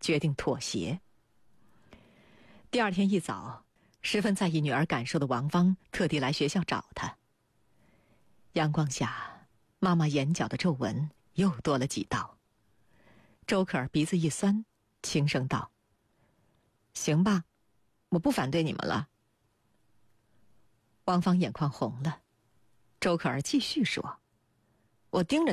决定妥协。第二天一早，十分在意女儿感受的王芳特地来学校找她。阳光下，妈妈眼角的皱纹又多了几道。周可儿鼻子一酸，轻声道：“行吧，我不反对你们了。”王芳眼眶红了。周可儿继续说：“我盯着